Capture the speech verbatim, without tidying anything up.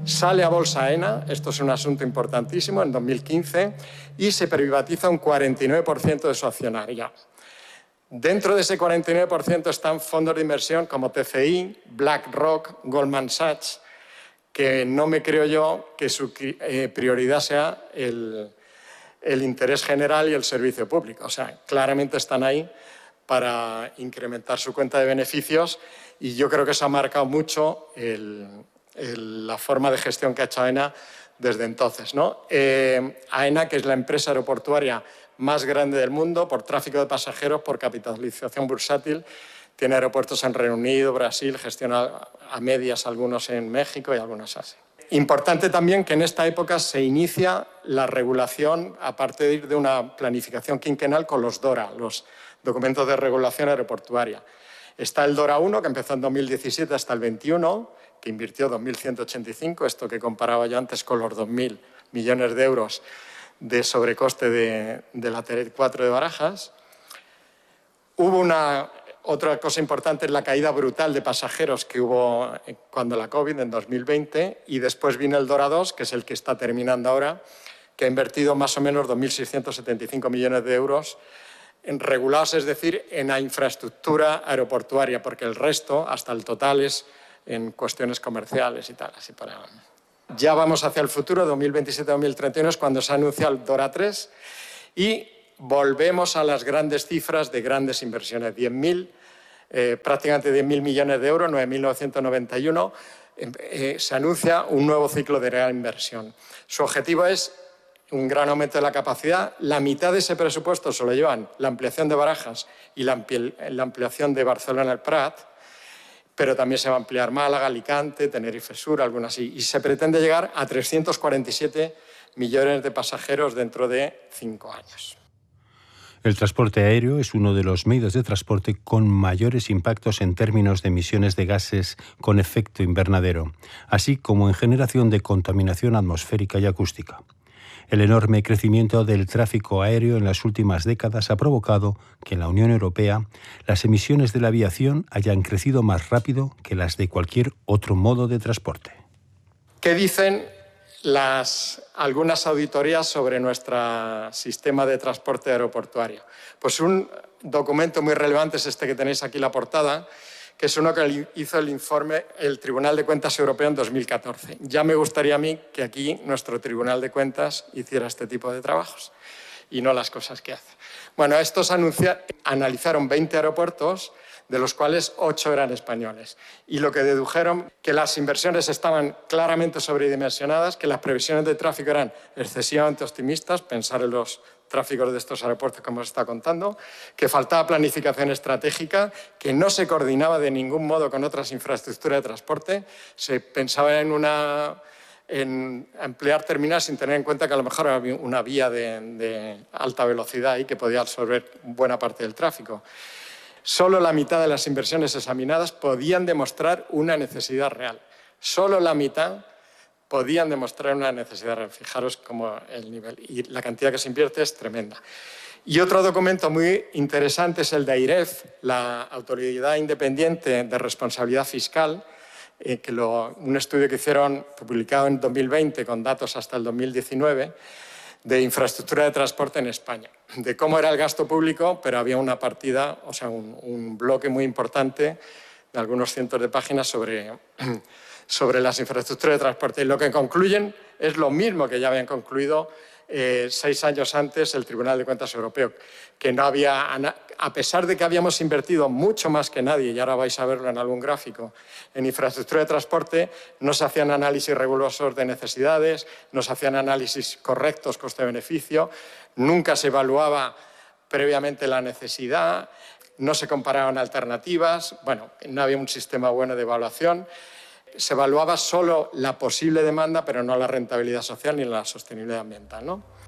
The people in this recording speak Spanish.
Sale a bolsa AENA, esto es un asunto importantísimo, en dos mil quince, y se privatiza un cuarenta y nueve por ciento de su accionariado. Dentro de ese cuarenta y nueve por ciento están fondos de inversión como T C I, BlackRock, Goldman Sachs, que no me creo yo que su eh, prioridad sea el, el interés general y el servicio público. O sea, claramente están ahí para incrementar su cuenta de beneficios y yo creo que eso ha marcado mucho el, el, la forma de gestión que ha hecho AENA desde entonces, ¿no? Eh, AENA, que es la empresa aeroportuaria más grande del mundo por tráfico de pasajeros, por capitalización bursátil, tiene aeropuertos en Reino Unido, Brasil, gestiona a medias algunos en México y algunos así. Importante también que en esta época se inicia la regulación a partir de una planificación quinquenal con los DORA, los documentos de regulación aeroportuaria. Está el DORA uno, que empezó en dos mil diecisiete hasta el veintiuno, que invirtió dos mil ciento ochenta y cinco, esto que comparaba yo antes con los dos mil millones de euros de sobrecoste de, de la T cuatro de Barajas. Hubo una... Otra cosa importante es la caída brutal de pasajeros que hubo cuando la COVID, en dos mil veinte, y después vino el DORA dos, que es el que está terminando ahora, que ha invertido más o menos dos mil seiscientos setenta y cinco millones de euros en regulados, es decir, en la infraestructura aeroportuaria, porque el resto, hasta el total, es en cuestiones comerciales y tal. Así para... Ya vamos hacia el futuro, dos mil veintisiete a dos mil treinta y uno es cuando se anuncia el DORA tres y volvemos a las grandes cifras de grandes inversiones, diez mil, eh, prácticamente diez mil millones de euros, nueve mil novecientos noventa y uno, eh, se anuncia un nuevo ciclo de real inversión. Su objetivo es un gran aumento de la capacidad, la mitad de ese presupuesto se lo llevan la ampliación de Barajas y la, ampli la ampliación de Barcelona-El Prat, pero también se va a ampliar Málaga, Alicante, Tenerife Sur, algunas así, y se pretende llegar a trescientos cuarenta y siete millones de pasajeros dentro de cinco años. El transporte aéreo es uno de los medios de transporte con mayores impactos en términos de emisiones de gases con efecto invernadero, así como en generación de contaminación atmosférica y acústica. El enorme crecimiento del tráfico aéreo en las últimas décadas ha provocado que en la Unión Europea las emisiones de la aviación hayan crecido más rápido que las de cualquier otro modo de transporte. ¿Qué dicen las, algunas auditorías sobre nuestro sistema de transporte aeroportuario? Pues un documento muy relevante es este que tenéis aquí en la portada, que es uno que hizo el informe el Tribunal de Cuentas Europeo en dos mil catorce. Ya me gustaría a mí que aquí nuestro Tribunal de Cuentas hiciera este tipo de trabajos y no las cosas que hace. Bueno, estos anuncia, analizaron veinte aeropuertos, de los cuales ocho eran españoles. Y lo que dedujeron que las inversiones estaban claramente sobredimensionadas, que las previsiones de tráfico eran excesivamente optimistas, pensar en los tráficos de estos aeropuertos como os está contando, que faltaba planificación estratégica, que no se coordinaba de ningún modo con otras infraestructuras de transporte, se pensaba en una... en ampliar terminales sin tener en cuenta que a lo mejor había una vía de, de alta velocidad y que podía absorber buena parte del tráfico. Solo la mitad de las inversiones examinadas podían demostrar una necesidad real. Solo la mitad podían demostrar una necesidad real. Fijaros cómo el nivel y la cantidad que se invierte es tremenda. Y otro documento muy interesante es el de AIREF, la Autoridad Independiente de Responsabilidad Fiscal, eh, que lo, un estudio que hicieron publicado en dos mil veinte con datos hasta el dos mil diecinueve, de infraestructura de transporte en España, de cómo era el gasto público, pero había una partida, o sea, un, un bloque muy importante de algunos cientos de páginas sobre, sobre las infraestructuras de transporte. Y lo que concluyen es lo mismo que ya habían concluido eh, seis años antes el Tribunal de Cuentas Europeo, que no había, a pesar de que habíamos invertido mucho más que nadie, y ahora vais a verlo en algún gráfico, en infraestructura de transporte, no se hacían análisis rigurosos de necesidades, no se hacían análisis correctos coste-beneficio, nunca se evaluaba previamente la necesidad, no se comparaban alternativas, bueno, no había un sistema bueno de evaluación, se evaluaba solo la posible demanda, pero no la rentabilidad social ni la sostenibilidad ambiental, ¿no?